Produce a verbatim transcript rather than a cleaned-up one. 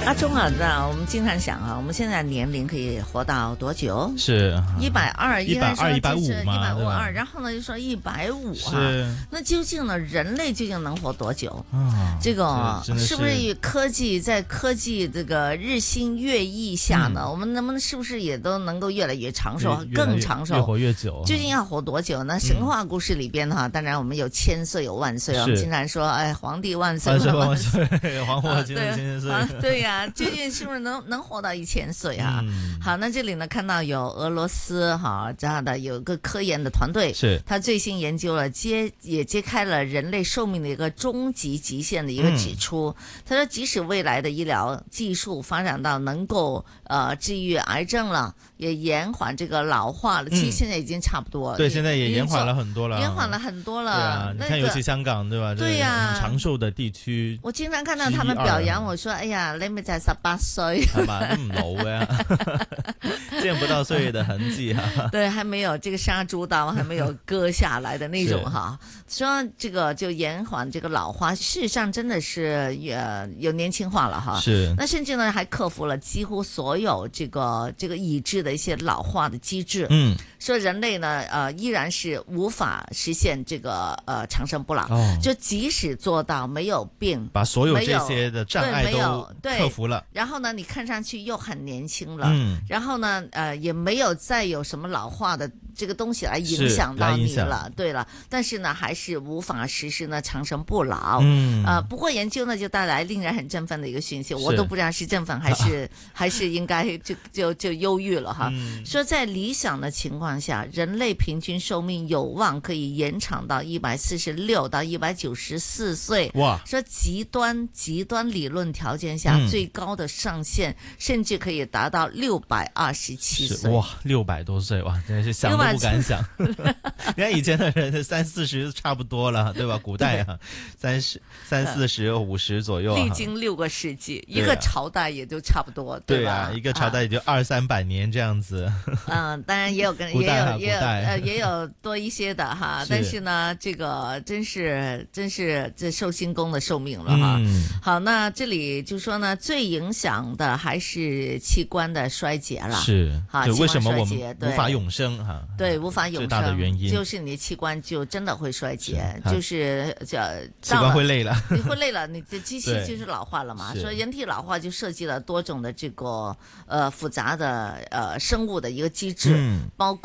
阿忠啊，那我们经常想啊，我们现在年龄可以活到多久？ 是一百二， 一百二、一百五嘛， 一百五二， 对吧？ 然后呢就说一百五啊。 是。 那究竟呢，人类究竟能活多久？ 啊， 这个是真的是是不是科技在科技这个日新月异下呢？ 嗯我们能不能是不是也都能够越来越长寿， 越越来越更长寿， 越活越久？ 究竟要活多久呢？神话故事里边哈，当然我们有千岁有万岁， 是我们经常说，哎，皇帝万岁， 万岁万万岁，皇后千对岁千岁。 啊，对呀、究竟是不是能能活到一千岁啊？ 嗯好，那这里呢看到有俄罗斯哈这样的有个科研的团队， 是他最新研究了揭也揭开了人类寿命的一个终极极限的一个指出。 嗯、 他说，即使未来的医疗技术发展到能够呃治愈癌症了，也延缓这个老化了，其实现在已经差不多了。 嗯、对，现在也延缓了很多了， 延缓了很多了。 对啊，你看，尤其香港对吧？ 对呀、 啊，长寿的地区， 我經常看到他們表揚我說：“哎呀，你咪就係十八歲， 係嘛，都唔老嘅，見不到歲月的痕跡啊。” 對，還沒有這個殺豬刀還沒有割下來的那種哈。說這個就延緩這個老化，事實上真的是呃有年輕化了哈。 是。 那甚至呢，還克服了幾乎所有這個這個已知的一些老化的機制。 嗯。 說人類呢，呃，依然是無法實現這個呃長生不老。哦。就即使做到沒有病， 把所有這些的障礙都克服了。 然後呢，你看上去又很年輕了。 嗯。 然後呢，呃，也沒有再有什麼老化的這個東西來影響到你了。對了，但是呢，還是無法實施呢長生不老。 嗯。 呃，不過研究呢就帶來令人很振奮的一個訊息，我都不知道是振奮還是還是應該就就就憂鬱了哈。嗯。說在理想的情況下，人類平均壽命有望可以延長到一百四十六到一百九十四歲。 哇！ 說極端極端理論條件下，嗯、最高的上限甚至可以達到六百二十七歲。 哇，六百多歲哇，真是想都不敢想。你看以前的人三四十差不多了，對吧？古代啊，三十三四十五十左右、啊， 歷經六個世紀，一個朝代也就差不多，對吧？ 對啊，一個朝代也就二三百年這樣子。 嗯，當然也有跟也有也有呃也有多一些的哈，但是呢，這個真是真是這壽星公的壽命了哈。 嗯、 好，那這裡就說呢，最影響的還是器官的衰竭了。 是， 好， 就為什麼我們無法永生哈？ 對，無法永生最大的原因就是你的器官就真的會衰竭，就是叫器官會累了， 你會累了，你的機器就是老化了嘛。所以人體老化就涉及了多種的這個呃複雜的呃生物的一個機制， 嗯、 包括。